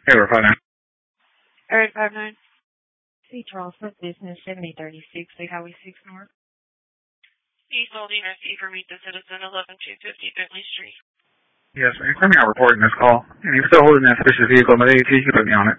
Hey, we're fine now. Alright, 59. C. Charleston Business 7036, Lake Highway 6 North. East Holding receive for Meet the Citizen 11250 Bentley Street. Yes, man. Send me out reporting this call. And you're still holding that suspicious vehicle, but AT, you can put me on it.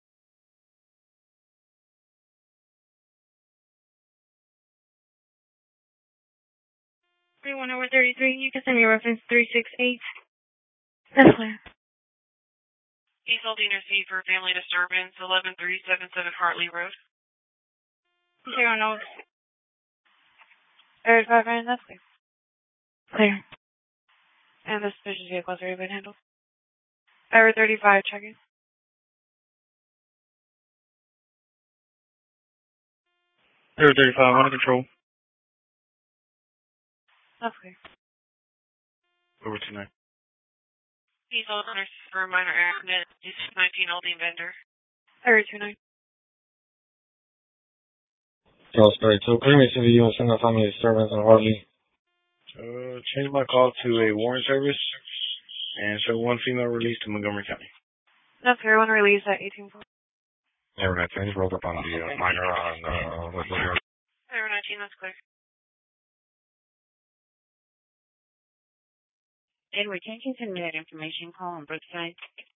31 you can send me a reference 368. That's clear. East Holding receive for Family Disturbance 11377 Hartley Road. 0 notes. Alright, 59, that's clear. Clear. And the suspicious vehicle has already been handled. Hour 35, check-in. 035, under control. That's clear. Over 29. East Holding receive for minor accident 19 Holding vendor. Hour 29. Charles 32, Greenwich City, you send a family disturbance on Hartley. Change my call to a warrant service and show one female released to Montgomery County. That's clear. One release at 18. Yeah, we're not. I just rolled up on the minor on what's the Hour 19, that's clear. Edward Jenkins and minute information call on Brookside.